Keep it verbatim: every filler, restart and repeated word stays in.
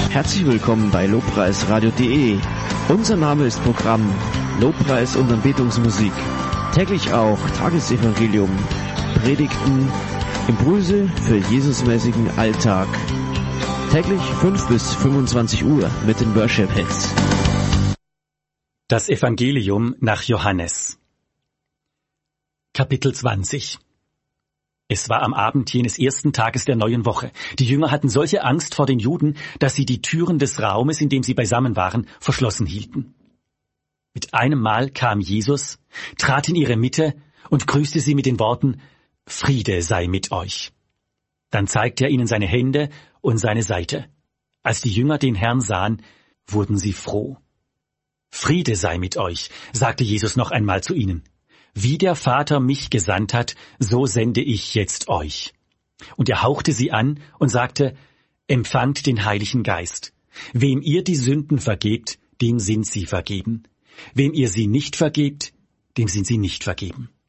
Herzlich willkommen bei Lobpreis Radio punkt de. Unser Name ist Programm Lobpreis und Anbetungsmusik. Täglich auch Tagesevangelium, Predigten, Impulse für Jesusmäßigen Alltag. Täglich fünf bis fünfundzwanzig Uhr mit den Worship Hits. Das Evangelium nach Johannes. Kapitel zwanzig. Es war am Abend jenes ersten Tages der neuen Woche. Die Jünger hatten solche Angst vor den Juden, dass sie die Türen des Raumes, in dem sie beisammen waren, verschlossen hielten. Mit einem Mal kam Jesus, trat in ihre Mitte und grüßte sie mit den Worten: Friede sei mit euch. Dann zeigte er ihnen seine Hände und seine Seite. Als die Jünger den Herrn sahen, wurden sie froh. Friede sei mit euch, sagte Jesus noch einmal zu ihnen. Wie der Vater mich gesandt hat, so sende ich jetzt euch. Und er hauchte sie an und sagte: Empfangt den Heiligen Geist. Wem ihr die Sünden vergebt, dem sind sie vergeben. Wem ihr sie nicht vergebt, dem sind sie nicht vergeben.